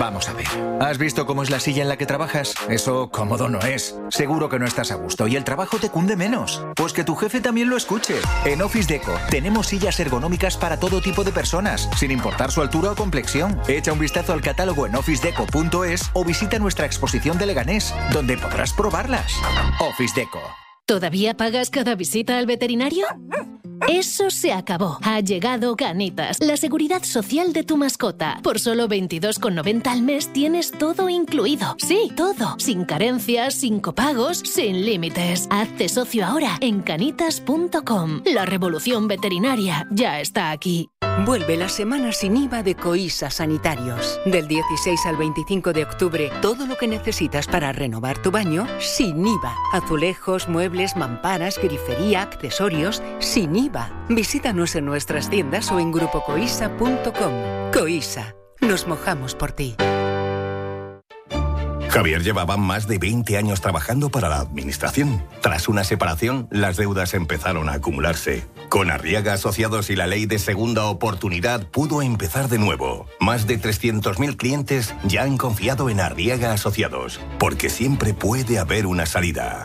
Vamos a ver. ¿Has visto cómo es la silla en la que trabajas? Eso cómodo no es. Seguro que no estás a gusto y el trabajo te cunde menos. Pues que tu jefe también lo escuche. En Office Deco tenemos sillas ergonómicas para todo tipo de personas, sin importar su altura o complexión. Echa un vistazo al catálogo en officedeco.es o visita nuestra exposición de Leganés, donde podrás probarlas. Office Deco. ¿Todavía pagas cada visita al veterinario? Eso se acabó. Ha llegado Canitas, la seguridad social de tu mascota. Por solo 22,90 al mes tienes todo incluido. Sí, todo. Sin carencias, sin copagos, sin límites. Hazte socio ahora en canitas.com. La revolución veterinaria ya está aquí. Vuelve la semana sin IVA de Coisa Sanitarios. Del 16 al 25 de octubre, todo lo que necesitas para renovar tu baño, sin IVA. Azulejos, muebles, mamparas, grifería, accesorios, sin IVA. Visítanos en nuestras tiendas o en grupocoisa.com. Coisa, nos mojamos por ti. Javier llevaba más de 20 años trabajando para la administración. Tras una separación, las deudas empezaron a acumularse. Con Arriaga Asociados y la ley de segunda oportunidad pudo empezar de nuevo. Más de 300.000 clientes ya han confiado en Arriaga Asociados, porque siempre puede haber una salida.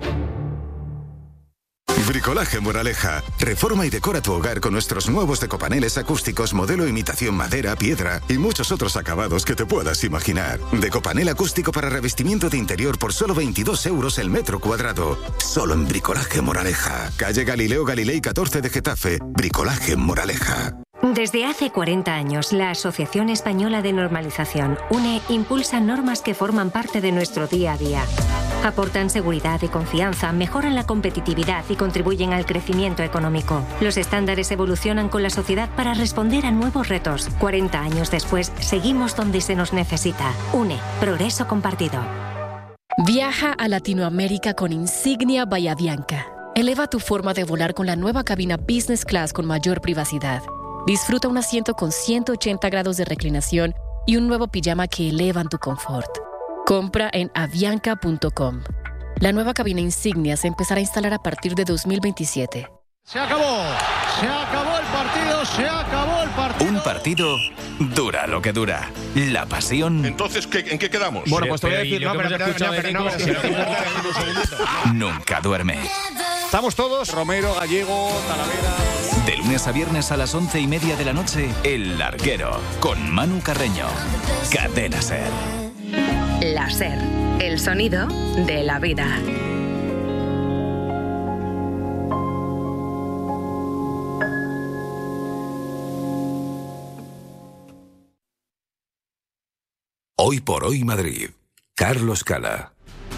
Bricolaje Moraleja. Reforma y decora tu hogar con nuestros nuevos decopaneles acústicos modelo imitación madera, piedra y muchos otros acabados que te puedas imaginar. Decopanel acústico para revestimiento de interior por solo 22 euros el metro cuadrado. Solo en Bricolaje Moraleja. Calle Galileo Galilei 14 de Getafe. Bricolaje Moraleja. Desde hace 40 años, la Asociación Española de Normalización, UNE, impulsa normas que forman parte de nuestro día a día. Aportan seguridad y confianza, mejoran la competitividad y contribuyen al crecimiento económico. Los estándares evolucionan con la sociedad para responder a nuevos retos. 40 años después, seguimos donde se nos necesita. UNE, progreso compartido. Viaja a Latinoamérica con Insignia Bahía Bianca. Eleva tu forma de volar con la nueva cabina Business Class con mayor privacidad. Disfruta un asiento con 180 grados de reclinación y un nuevo pijama que elevan tu confort. Compra en avianca.com. La nueva cabina Insignia se empezará a instalar a partir de 2027. Se acabó el partido, se acabó el partido. Un partido dura lo que dura. La pasión. Entonces, ¿en qué quedamos? Bueno, pues te voy a decir, Nunca duerme. Estamos todos, Romero, Gallego, Talavera. De lunes a viernes a las 11:30 de la noche, El Larguero, con Manu Carreño. Cadena SER. La SER, el sonido de la vida. Hoy por hoy Madrid. Carlos Cala.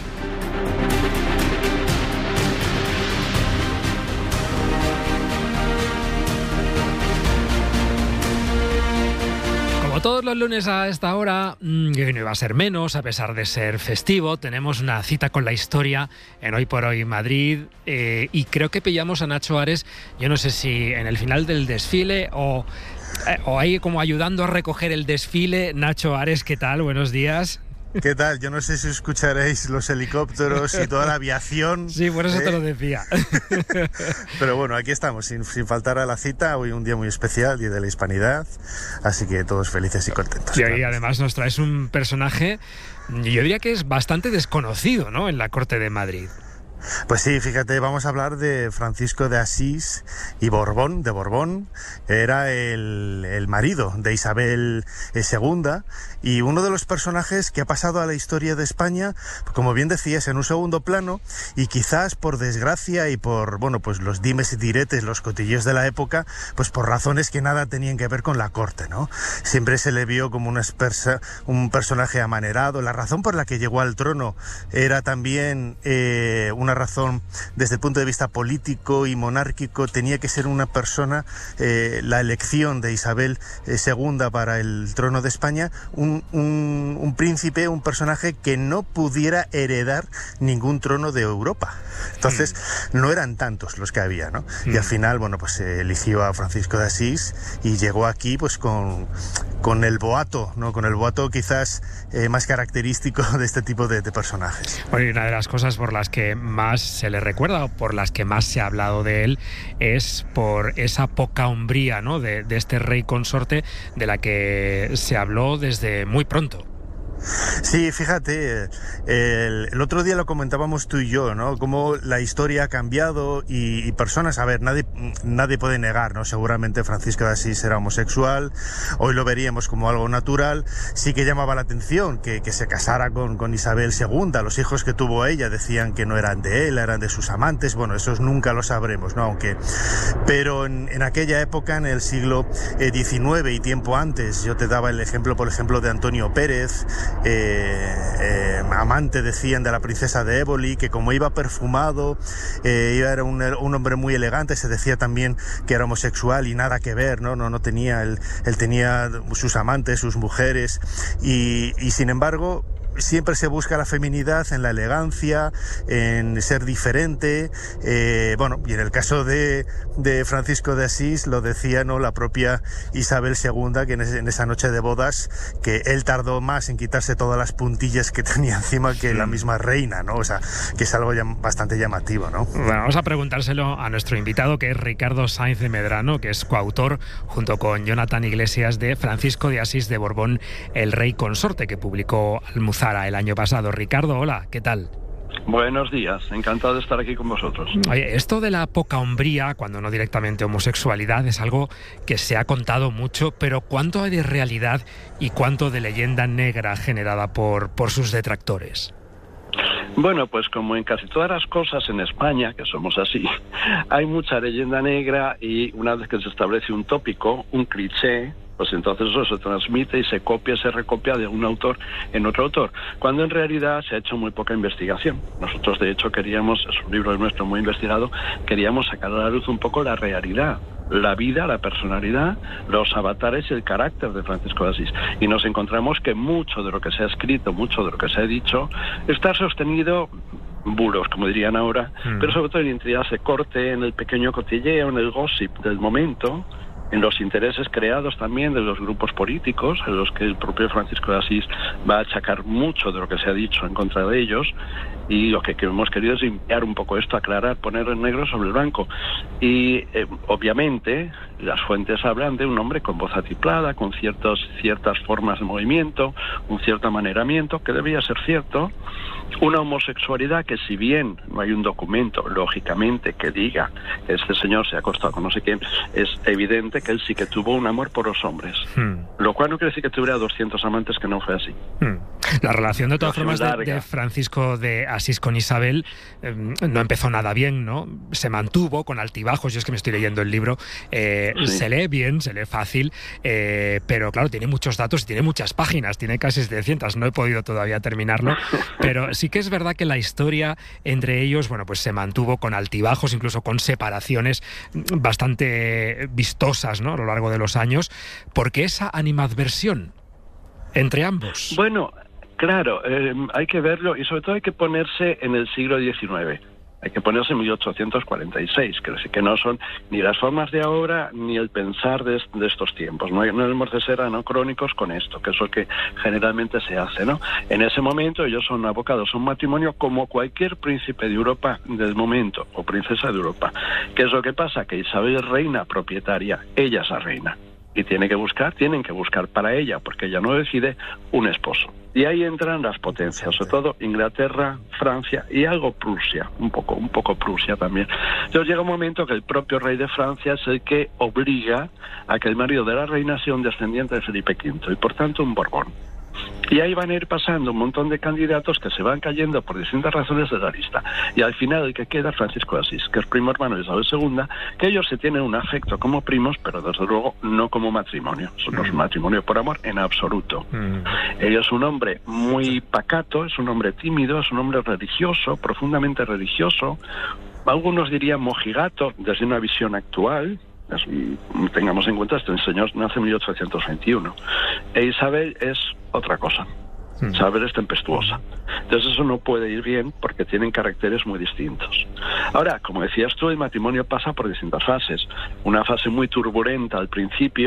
Como todos los lunes a esta hora, y hoy no iba a ser menos, a pesar de ser festivo, tenemos una cita con la historia en Hoy por Hoy Madrid, y creo que pillamos a Nacho Ares, yo no sé si en el final del desfile o ahí como ayudando a recoger el desfile. Nacho Ares, ¿qué tal? Buenos días. ¿Qué tal? Yo no sé si escucharéis los helicópteros y toda la aviación. Sí, por eso te lo decía. Pero bueno, aquí estamos, sin faltar a la cita. Hoy un día muy especial, Día de la Hispanidad. Así que todos felices y contentos. Y hoy además nos traes un personaje, yo diría que es bastante desconocido, ¿no?, en la corte de Madrid. Pues sí, fíjate, vamos a hablar de Francisco de Asís y Borbón, de Borbón. Era el marido de Isabel II y uno de los personajes que ha pasado a la historia de España, como bien decías, en un segundo plano, y quizás por desgracia y por, bueno, pues los dimes y diretes, los cotilleos de la época, pues por razones que nada tenían que ver con la corte, ¿no? Siempre se le vio como un personaje amanerado. La razón por la que llegó al trono era también una razón desde el punto de vista político y monárquico. Tenía que ser una persona, la elección de Isabel II para el trono de España, un príncipe, un personaje que no pudiera heredar ningún trono de Europa. Entonces no eran tantos los que había, ¿no? Y al final, bueno, pues eligió a Francisco de Asís y llegó aquí pues con el boato, ¿no? Con el boato quizás más característico de este tipo de personajes. Bueno, y una de las cosas por las que más se le recuerda, o por las que más se ha hablado de él, es por esa poca hombría, ¿no?, de este rey consorte, de la que se habló desde muy pronto. Sí, fíjate, el otro día lo comentábamos tú y yo, ¿no? Cómo la historia ha cambiado y personas, a ver, nadie puede negar, ¿no? Seguramente Francisco de Asís era homosexual, hoy lo veríamos como algo natural. Sí que llamaba la atención que se casara con Isabel II, los hijos que tuvo ella decían que no eran de él, eran de sus amantes, bueno, esos nunca lo sabremos, ¿no? Pero en aquella época, en el siglo XIX y tiempo antes, yo te daba el ejemplo, por ejemplo, de Antonio Pérez, amante, decían, de la princesa de Éboli, que como iba perfumado, era un hombre muy elegante. Se decía también que era homosexual y nada que ver, no tenía, él tenía sus amantes, sus mujeres, y sin embargo siempre se busca la feminidad en la elegancia, en ser diferente. Y en el caso de Francisco de Asís lo decía, ¿no?, la propia Isabel II, que en esa noche de bodas, que él tardó más en quitarse todas las puntillas que tenía encima que la misma reina, ¿no? O sea, que es algo bastante llamativo, ¿no? Bueno, vamos a preguntárselo a nuestro invitado, que es Ricardo Sainz de Medrano, que es coautor, junto con Jonathan Iglesias, de Francisco de Asís de Borbón, el rey consorte, que publicó Almuzara el año pasado. Ricardo, hola, ¿qué tal? Buenos días, encantado de estar aquí con vosotros. Oye, esto de la poca hombría, cuando no directamente homosexualidad, es algo que se ha contado mucho, pero ¿cuánto hay de realidad y cuánto de leyenda negra generada por sus detractores? Bueno, pues como en casi todas las cosas en España, que somos así, hay mucha leyenda negra, y una vez que se establece un tópico, un cliché, pues entonces eso se transmite y se copia, se recopia de un autor en otro autor, cuando en realidad se ha hecho muy poca investigación. Nosotros, de hecho, queríamos, es un libro nuestro muy investigado, queríamos sacar a la luz un poco la realidad, la vida, la personalidad, los avatares y el carácter de Francisco de Asís. Y nos encontramos que mucho de lo que se ha escrito, mucho de lo que se ha dicho, está sostenido, bulos, como dirían ahora, pero sobre todo en intrigas de corte, en el pequeño cotilleo, en el gossip del momento, en los intereses creados también de los grupos políticos, en los que el propio Francisco de Asís va a achacar mucho de lo que se ha dicho en contra de ellos, y lo que hemos querido es limpiar un poco esto, aclarar, poner en negro sobre el blanco. Y obviamente las fuentes hablan de un hombre con voz atiplada, con ciertas formas de movimiento, un cierto amaneramiento, que debía ser cierto, una homosexualidad que, si bien no hay un documento, lógicamente, que diga que este señor se ha acostado con no sé quién, es evidente que él sí que tuvo un amor por los hombres. Lo cual no quiere decir que tuviera 200 amantes, que no fue así. La relación, de todas formas, de Francisco de Asís con Isabel no empezó nada bien, ¿no? Se mantuvo con altibajos. Yo es que me estoy leyendo el libro. Sí. Se lee bien, se lee fácil, pero claro, tiene muchos datos y tiene muchas páginas, tiene casi 700, no he podido todavía terminarlo, pero sí que es verdad que la historia entre ellos, bueno, pues se mantuvo con altibajos, incluso con separaciones bastante vistosas, ¿no?, a lo largo de los años. ¿Por qué esa animadversión entre ambos? Bueno, claro, hay que verlo, y sobre todo hay que ponerse en el siglo XIX. Hay que ponerse en 1846, que no son ni las formas de ahora ni el pensar de estos tiempos. No hemos de ser anacrónicos con esto, que es lo que generalmente se hace, ¿no? En ese momento ellos son abocados a un matrimonio como cualquier príncipe de Europa del momento, o princesa de Europa. ¿Qué es lo que pasa? Que Isabel es reina propietaria, ella es la reina. Y tienen que buscar para ella, porque ella no decide, un esposo. Y ahí entran las potencias, sobre todo Inglaterra, Francia y algo Prusia, un poco Prusia también. Entonces llega un momento que el propio rey de Francia es el que obliga a que el marido de la reina sea un descendiente de Felipe V, y por tanto un Borbón. Y ahí van a ir pasando un montón de candidatos que se van cayendo por distintas razones de la lista. Y al final el que queda es Francisco de Asís, que es primo hermano de Isabel II, que ellos se tienen un afecto como primos, pero desde luego no como matrimonio. Eso no es un matrimonio por amor en absoluto. Él es un hombre muy pacato, es un hombre tímido, es un hombre religioso, profundamente religioso. Algunos dirían mojigato desde una visión actual. Tengamos en cuenta, este señor nace en 1821. E Isabel es otra cosa. Isabel es tempestuosa. Entonces eso no puede ir bien, porque tienen caracteres muy distintos. Ahora, como decías tú, el matrimonio pasa por distintas fases. Una fase muy turbulenta al principio,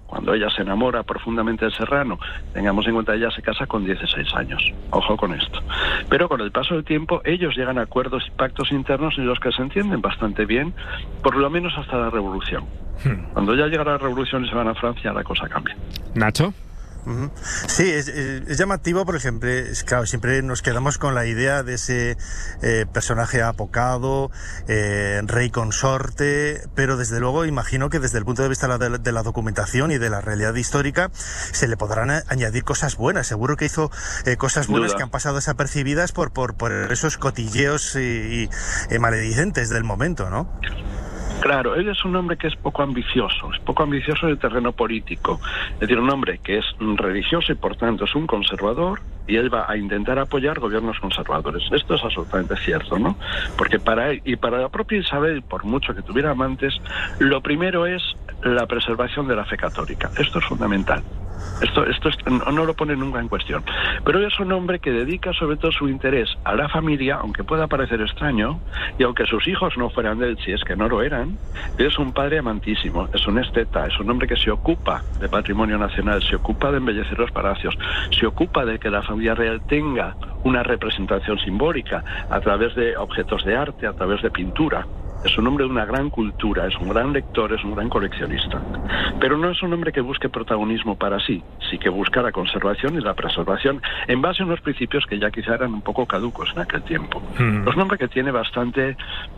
cuando ella se enamora profundamente de Serrano, tengamos en cuenta que ella se casa con 16 años. Ojo con esto. Pero con el paso del tiempo, ellos llegan a acuerdos y pactos internos en los que se entienden bastante bien, por lo menos hasta la Revolución. Cuando ya llega la Revolución y se van a Francia, la cosa cambia. ¿Nacho? Sí, es llamativo, por ejemplo, claro, siempre nos quedamos con la idea de ese personaje apocado, rey consorte, pero desde luego imagino que desde el punto de vista de la documentación y de la realidad histórica se le podrán añadir cosas buenas. Seguro que hizo cosas buenas que han pasado desapercibidas por esos cotilleos y maledicentes del momento, ¿no? Claro, él es un hombre que es poco ambicioso en el terreno político. Es decir, un hombre que es religioso y por tanto es un conservador, y él va a intentar apoyar gobiernos conservadores. Esto es absolutamente cierto, ¿no? Porque para él y para la propia Isabel, por mucho que tuviera amantes, lo primero es la preservación de la fe católica. Esto es fundamental. Esto no lo pone nunca en cuestión. Pero él es un hombre que dedica sobre todo su interés a la familia, aunque pueda parecer extraño, y aunque sus hijos no fueran de él, si es que no lo eran, él es un padre amantísimo, es un esteta, es un hombre que se ocupa de patrimonio nacional, se ocupa de embellecer los palacios, se ocupa de que la familia real tenga una representación simbólica a través de objetos de arte, a través de pintura. Es un hombre de una gran cultura, es un gran lector, es un gran coleccionista. Pero no es un hombre que busque protagonismo para sí que busca la conservación y la preservación en base a unos principios que ya quizá eran un poco caducos en aquel tiempo. Es un hombre que tiene bastante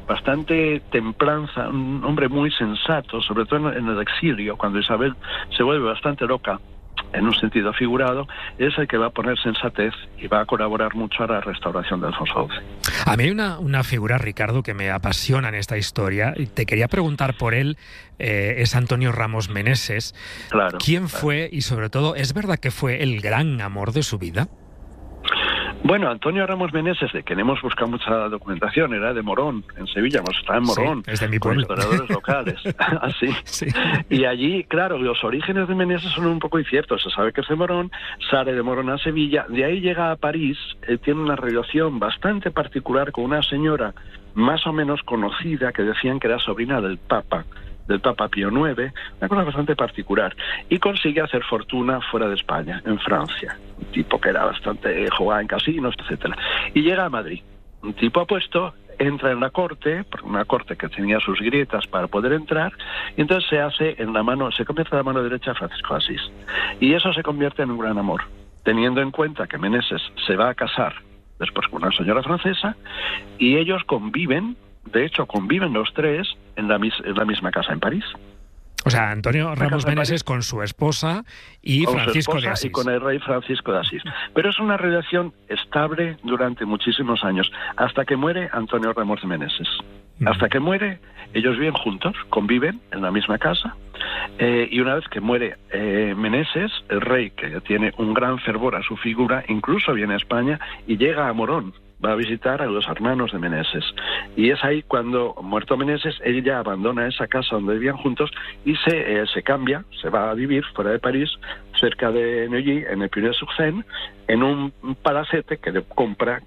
templanza, un hombre muy sensato, sobre todo en el exilio, cuando Isabel se vuelve bastante loca, en un sentido figurado, es el que va a poner sensatez y va a colaborar mucho a la restauración de Alfonso XII. A mí hay una figura, Ricardo, que me apasiona en esta historia, y te quería preguntar por él, es Antonio Ramos Meneses. Claro. ¿Quién fue, y sobre todo, es verdad que fue el gran amor de su vida? Bueno, Antonio Ramos Meneses, de quien hemos buscado mucha documentación, era de Morón, en Sevilla, está en Morón, sí, es de mi pueblo. Con historiadores locales. Así. Sí. Y allí, claro, los orígenes de Meneses son un poco inciertos. Se sabe que es de Morón, sale de Morón a Sevilla, de ahí llega a París, tiene una relación bastante particular con una señora más o menos conocida que decían que era sobrina del Papa Pío IX, una cosa bastante particular, y consigue hacer fortuna fuera de España, en Francia, un tipo que era bastante, jugaba en casinos, etcétera, y llega a Madrid, un tipo apuesto, entra en la corte, una corte que tenía sus grietas para poder entrar, y entonces se convierte en la mano derecha de Francisco de Asís, y eso se convierte en un gran amor, teniendo en cuenta que Meneses se va a casar después con una señora francesa, y ellos conviven. De hecho, conviven los tres en la misma casa en París. O sea, Antonio Ramos Meneses con su esposa y Francisco de Asís. Y con el rey Francisco de Asís. Pero es una relación estable durante muchísimos años, hasta que muere Antonio Ramos de Meneses. Hasta que muere, ellos viven juntos, conviven en la misma casa, y una vez que muere Meneses, el rey, que tiene un gran fervor a su figura, incluso viene a España y llega a Morón, va a visitar a los hermanos de Meneses. Y es ahí cuando, muerto Meneses, ella abandona esa casa donde vivían juntos y se cambia, se va a vivir fuera de París, cerca de Neuilly, en el Pyrénées-sur-Seine, en un palacete que compra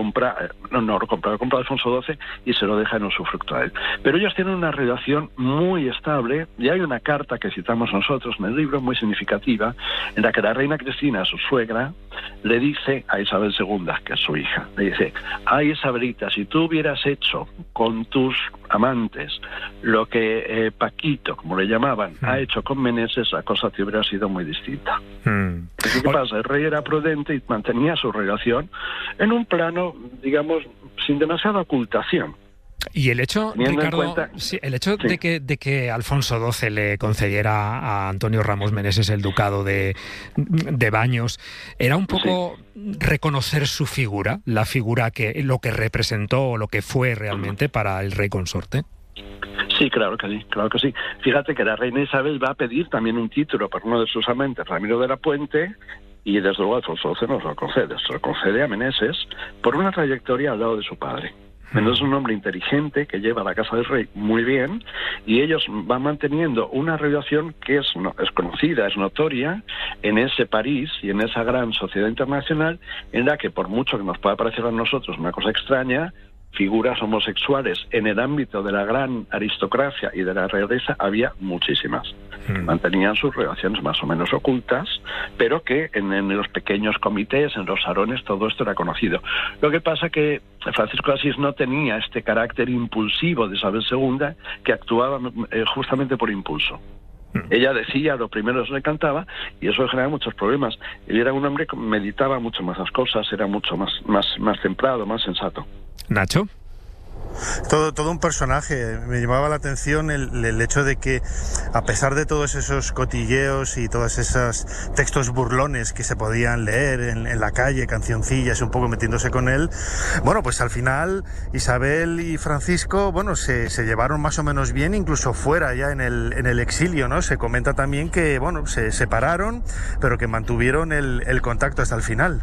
Alfonso XII y se lo deja en usufructo a él. Pero ellos tienen una relación muy estable, y hay una carta que citamos nosotros en el libro, muy significativa, en la que la reina Cristina, su suegra, le dice a Isabel II, que es su hija, le dice: ay, Isabelita, si tú hubieras hecho con tus amantes lo que Paquito, como le llamaban, ha hecho con Meneses, la cosa te hubiera sido muy distinta. ¿Qué pasa? El rey era prudente y mantenía su relación en un plano, digamos, sin demasiada ocultación. Y el hecho, Ricardo, de que Alfonso XII le concediera a Antonio Ramos Meneses el ducado de Baños, ¿era un poco reconocer su figura, la figura lo que representó o lo que fue realmente para el rey consorte? Sí, claro que sí. Fíjate que la reina Isabel va a pedir también un título por uno de sus amantes, Ramiro de la Puente, y desde luego Alfonso XII no se lo concede a Meneses por una trayectoria al lado de su padre. Meneses es un hombre inteligente que lleva a la casa del rey muy bien, y ellos van manteniendo una relación que es conocida, es notoria en ese París y en esa gran sociedad internacional, en la que, por mucho que nos pueda parecer a nosotros una cosa extraña, figuras homosexuales en el ámbito de la gran aristocracia y de la realeza había muchísimas. Mantenían sus relaciones más o menos ocultas, pero que en los pequeños comités, en los salones, todo esto era conocido. Lo que pasa que Francisco de Asís no tenía este carácter impulsivo de Isabel II, que actuaba justamente por impulso. Ella decía lo primero que le cantaba y eso generaba muchos problemas. Él era un hombre que meditaba mucho más las cosas, era mucho más templado, más sensato. Nacho. Todo un personaje. Me llamaba la atención el hecho de que, a pesar de todos esos cotilleos y todos esos textos burlones que se podían leer en la calle, cancioncillas, un poco metiéndose con él, bueno, pues al final Isabel y Francisco, bueno, se llevaron más o menos bien, incluso fuera ya en el exilio, ¿no? Se comenta también que, bueno, se separaron, pero que mantuvieron el contacto hasta el final.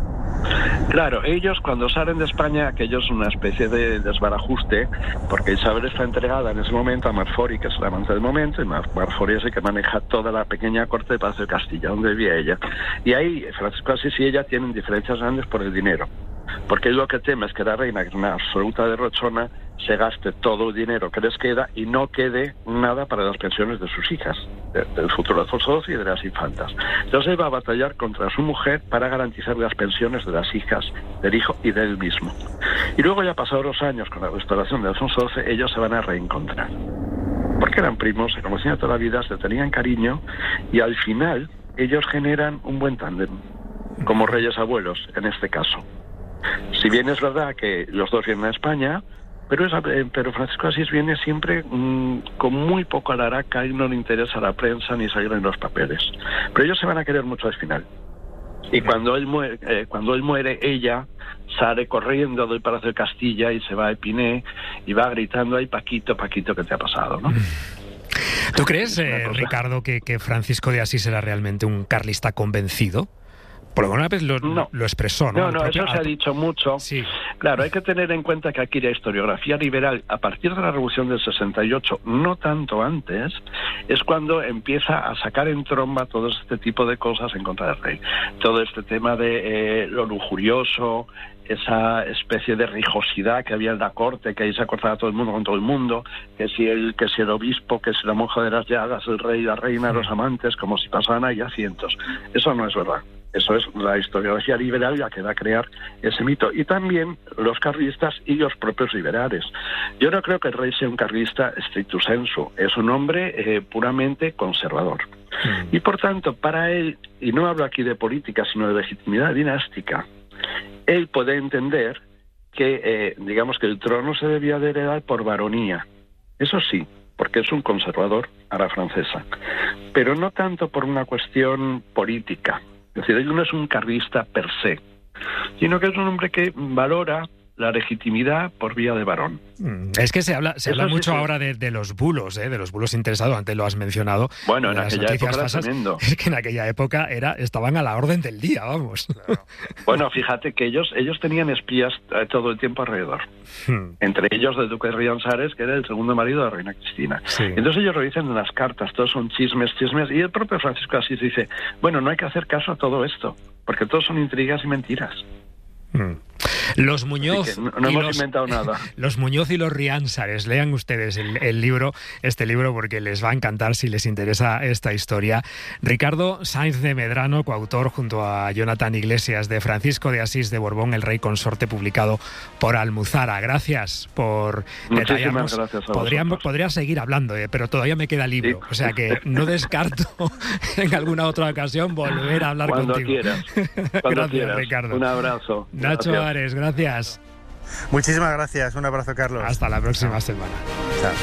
Claro, ellos cuando salen de España, aquello es una especie de desbarajuste, porque Isabel está entregada en ese momento a Marfori, que es la amante del momento, y Marfori es el que maneja toda la pequeña corte de Palacio de Castilla, donde vivía ella. Y ahí Francisco de Asís y ella tienen diferencias grandes por el dinero, porque él lo que teme es que la reina, que es una absoluta derrochona, se gaste todo el dinero que les queda y no quede nada para las pensiones de sus hijas, del futuro Alfonso XII y de las infantas. Entonces él va a batallar contra su mujer para garantizar las pensiones de las hijas, del hijo y de él mismo. Y luego, ya pasados los años, con la restauración de Alfonso XII, ellos se van a reencontrar. Porque eran primos, se conocían toda la vida, se tenían cariño, y al final ellos generan un buen tándem, como reyes abuelos, en este caso. Si bien es verdad que los dos vienen a España, pero Francisco de Asís viene siempre con muy poco alaraca y no le interesa la prensa ni salir en los papeles. Pero ellos se van a querer mucho al final. Y cuando él muere, ella sale corriendo del Palacio de Castilla y se va a Epinay y va gritando: "Ay, Paquito, Paquito, ¿qué te ha pasado?", ¿no? ¿Tú crees, Ricardo, que Francisco de Asís era realmente un carlista convencido? Por alguna vez lo expresó, ¿no? No, eso se ha dicho mucho. Sí. Claro, hay que tener en cuenta que aquí la historiografía liberal, a partir de la Revolución del 68, no tanto antes, es cuando empieza a sacar en tromba todo este tipo de cosas en contra del rey. Todo este tema de lo lujurioso, esa especie de rijosidad que había en la corte, que ahí se acordaba todo el mundo con todo el mundo, que si el obispo, que si la monja de las llagas, el rey, la reina, los amantes, como si pasaban ahí a cientos. Eso no es verdad. Eso es la historiografía liberal la que va a crear ese mito. Y también los carlistas y los propios liberales. Yo no creo que el rey sea un carlista stricto sensu. Es un hombre puramente conservador. Y por tanto, para él, y no hablo aquí de política, sino de legitimidad dinástica, él puede entender que, digamos, que el trono se debía de heredar por baronía. Eso sí, porque es un conservador a la francesa. Pero no tanto por una cuestión política. Es decir, él no es un carlista per se, sino que es un hombre que valora la legitimidad por vía de varón. Es que se habla mucho ahora de los bulos, de los bulos interesados, antes lo has mencionado. Bueno, en aquella época era tremendo. Es que en aquella época estaban a la orden del día, vamos. Claro. Bueno, fíjate que ellos tenían espías todo el tiempo alrededor. Entre ellos el duque de Riansares, que era el segundo marido de la reina Cristina. Sí. Entonces ellos lo dicen en las cartas, todos son chismes, y el propio Francisco de Asís dice, bueno, no hay que hacer caso a todo esto, porque todos son intrigas y mentiras. Los Muñoz no hemos inventado nada. Los Muñoz y los Riánsares, lean ustedes este libro porque les va a encantar si les interesa esta historia. Ricardo Sáenz de Medrano, coautor junto a Jonathan Iglesias de Francisco de Asís de Borbón, el rey consorte, publicado por Almuzara. Gracias por detallarnos. Gracias a vosotros. Podría seguir hablando, pero todavía me queda libro, sí. O sea que no descarto en alguna otra ocasión volver a hablar cuando contigo. Quieras. Cuando Gracias, quieras. Ricardo. Un abrazo. Nacho Ares, gracias. Muchísimas gracias. Un abrazo, Carlos. Hasta la próxima semana. Chao.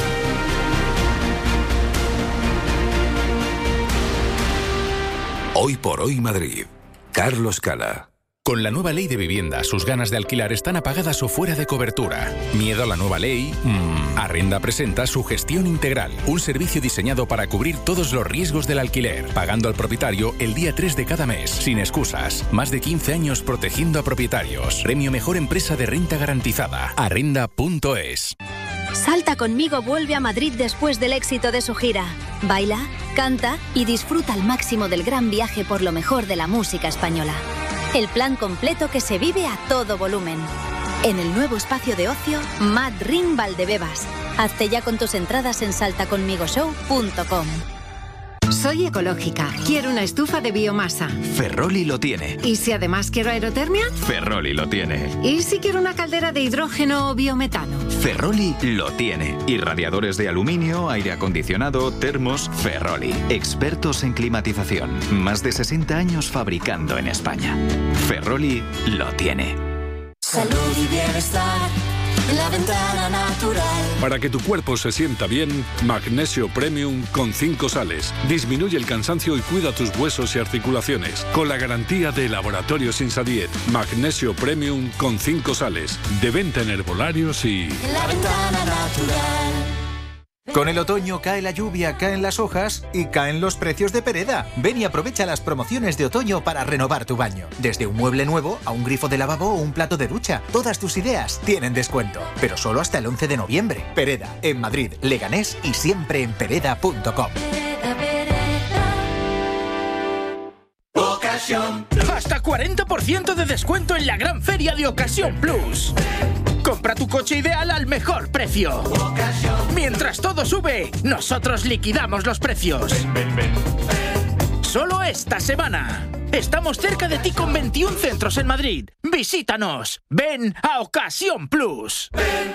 Hoy por hoy Madrid. Carlos Cala. Con la nueva ley de vivienda, sus ganas de alquilar están apagadas o fuera de cobertura. ¿Miedo a la nueva ley? Arrenda presenta su gestión integral, un servicio diseñado para cubrir todos los riesgos del alquiler, pagando al propietario el día 3 de cada mes, sin excusas. Más de 15 años protegiendo a propietarios. Premio Mejor Empresa de Renta Garantizada. Arrenda.es. Salta conmigo vuelve a Madrid después del éxito de su gira. Baila, canta y disfruta al máximo del gran viaje por lo mejor de la música española. El plan completo que se vive a todo volumen. en el nuevo espacio de ocio Mad Ring Valdebebas. Hazte ya con tus entradas en saltaconmigoshow.com. Soy ecológica. Quiero una estufa de biomasa. Ferroli lo tiene. ¿Y si además quiero aerotermia? Ferroli lo tiene. ¿Y si quiero una caldera de hidrógeno o biometano? Ferroli lo tiene. Y radiadores de aluminio, aire acondicionado, termos, Ferroli. Expertos en climatización. Más de 60 años fabricando en España. Ferroli lo tiene. Salud y bienestar. La Ventana Natural. Para que tu cuerpo se sienta bien, Magnesio Premium con 5 sales. Disminuye el cansancio y cuida tus huesos y articulaciones. Con la garantía de Laboratorios Insadiet. Magnesio Premium con 5 sales. De venta en herbolarios y... La Ventana Natural. Con el otoño cae la lluvia, caen las hojas y caen los precios de Pereda. Ven y aprovecha las promociones de otoño para renovar tu baño. Desde un mueble nuevo a un grifo de lavabo o un plato de ducha. Todas tus ideas tienen descuento. Pero solo hasta el 11 de noviembre. Pereda, en Madrid, Leganés y siempre en pereda.com. Hasta 40% de descuento en la gran feria de Ocasión Plus. Compra tu coche ideal al mejor precio. Mientras todo sube, nosotros liquidamos los precios. Solo esta semana. Estamos cerca de ti con 21 centros en Madrid. Visítanos. Ven a Ocasión Plus.